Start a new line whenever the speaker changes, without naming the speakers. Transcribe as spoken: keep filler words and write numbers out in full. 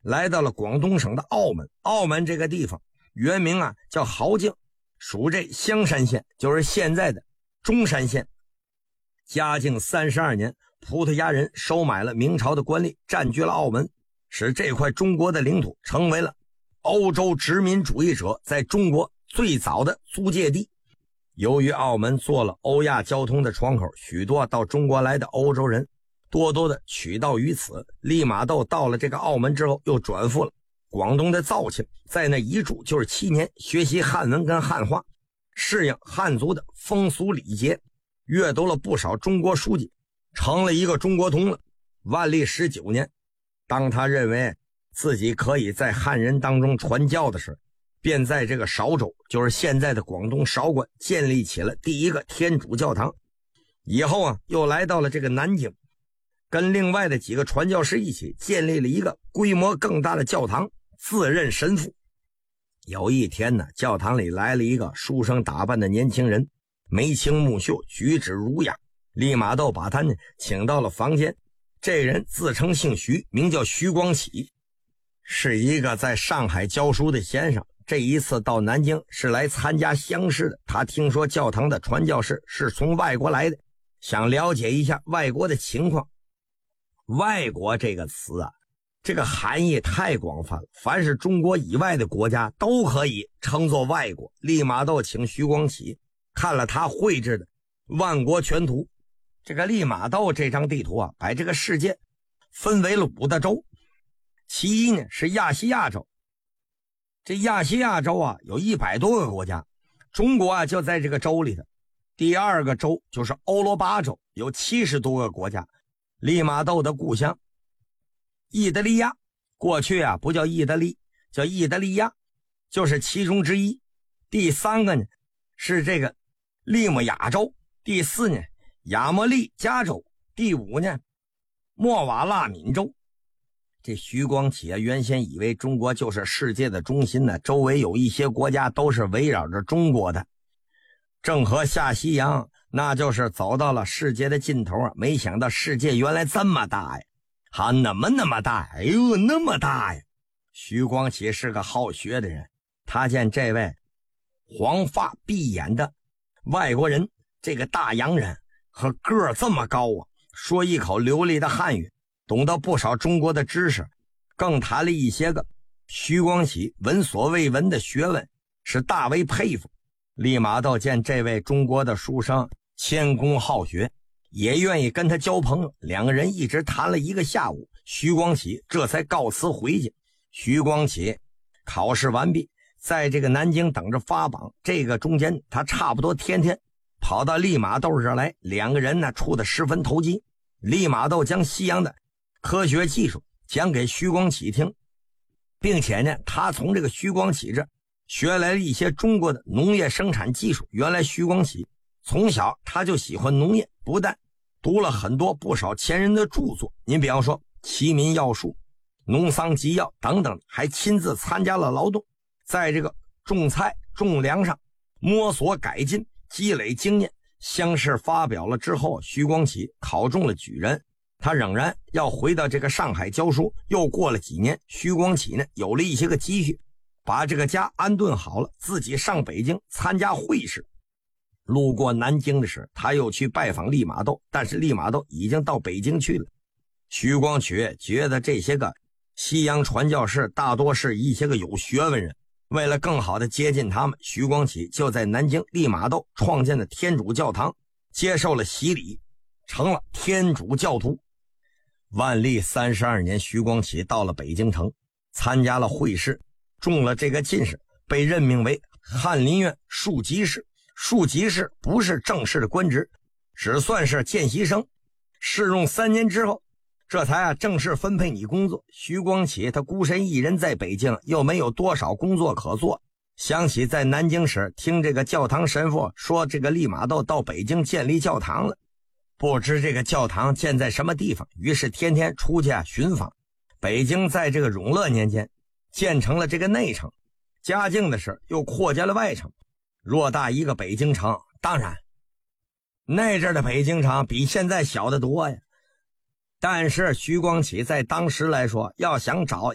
来到了广东省的澳门。澳门这个地方原名啊叫豪境，属这香山县，就是现在的中山县。嘉靖三十二年，葡萄牙人收买了明朝的官吏，占据了澳门，使这块中国的领土成为了欧洲殖民主义者在中国最早的租界地。由于澳门做了欧亚交通的窗口，许多到中国来的欧洲人多多的取道于此。利玛窦到了这个澳门之后，又转赴了广东的肇庆，在那一住就是七年，学习汉文跟汉话，适应汉族的风俗礼节，阅读了不少中国书籍，成了一个中国通了。万历十九年，当他认为自己可以在汉人当中传教的时候，便在这个韶州，就是现在的广东韶关，建立起了第一个天主教堂。以后啊，又来到了这个南京，跟另外的几个传教士一起建立了一个规模更大的教堂，自任神父。有一天呢，教堂里来了一个书生打扮的年轻人，眉清目秀，举止儒雅。利玛窦把他呢请到了房间。这人自称姓徐，名叫徐光启，是一个在上海教书的先生。这一次到南京是来参加乡试的。他听说教堂的传教士是从外国来的，想了解一下外国的情况。外国这个词啊，这个含义太广泛了，凡是中国以外的国家都可以称作外国。利玛窦请徐光启看了他绘制的万国全图。这个利玛窦这张地图啊，把这个世界分为了五大洲。其一呢是亚细亚洲，这亚细亚洲啊有一百多个国家，中国啊就在这个州里头。第二个州就是欧罗巴洲，有七十多个国家。利玛窦的故乡意大利亚，过去啊不叫意大利，叫意大利亚，就是其中之一。第三个呢是这个利姆亚州，第四呢亚莫利加州，第五呢莫瓦拉敏州。这徐光启啊，原先以为中国就是世界的中心呢，周围有一些国家都是围绕着中国的。郑和下西洋，那就是走到了世界的尽头啊！没想到世界原来这么大呀，还那么那么大，哎呦，那么大呀！徐光启是个好学的人，他见这位黄发碧眼的外国人，这个大洋人和个儿这么高啊，说一口流利的汉语，懂得不少中国的知识，更谈了一些个徐光启闻所未闻的学问，是大为佩服。利玛窦见这位中国的书生谦恭好学，也愿意跟他交朋友，两个人一直谈了一个下午，徐光启这才告辞回去。徐光启考试完毕，在这个南京等着发榜，这个中间他差不多天天跑到利玛窦这儿来，两个人呢处得十分投机。利玛窦将西洋的科学技术讲给徐光启听，并且呢他从这个徐光启这学来了一些中国的农业生产技术。原来徐光启从小他就喜欢农业，不但读了很多不少前人的著作，您比方说《齐民要术》《农桑集要》等等，还亲自参加了劳动，在这个种菜种粮上摸索改进，积累经验。乡试发表了之后，徐光启考中了举人，他仍然要回到这个上海教书。又过了几年，徐光启呢有了一些个积蓄，把这个家安顿好了，自己上北京参加会试。路过南京的时，他又去拜访利玛窦，但是利玛窦已经到北京去了。徐光启觉得这些个西洋传教士大多是一些个有学问人，为了更好的接近他们，徐光启就在南京利玛窦创建的天主教堂接受了洗礼，成了天主教徒。万历三十二年，徐光启到了北京城，参加了会试，中了这个进士，被任命为翰林院庶吉士。庶吉士不是正式的官职，只算是见习生，试用三年之后，这才啊正式分配你工作。徐光启他孤身一人在北京，又没有多少工作可做，想起在南京时听这个教堂神父说这个利玛窦到北京建立教堂了，不知这个教堂建在什么地方，于是天天出去啊寻访。北京在这个永乐年间建成了这个内城，嘉靖的时又扩建了外城，偌大一个北京城，当然那阵的北京城比现在小得多呀。但是徐光启在当时来说，要想找